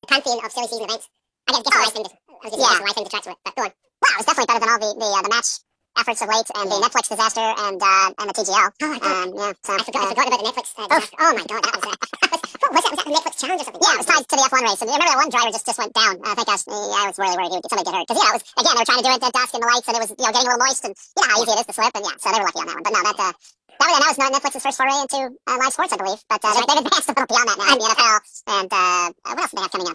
pantheon of silly season events. I guess the life thing. I was just the life thing to track to it. But go on. Wow, it was definitely better than all the match efforts of late, and the Netflix disaster, and the TGL. Oh, yeah. So, I forgot about the Netflix disaster. Oh my god, that was what was that? Was that the Netflix challenge or something? Yeah, it was tied to the F1 race. And you remember that one driver just went down. I think I was really worried he would somebody get hurt, because it was, again, they were trying to do it at dusk in the lights, and it was getting a little moist, and you know how easy it is to slip, and yeah, so they were lucky on that one. But no, that was not Netflix's first foray into live sports, I believe. But they've advanced a little beyond that now in the NFL, and what else do they have coming up?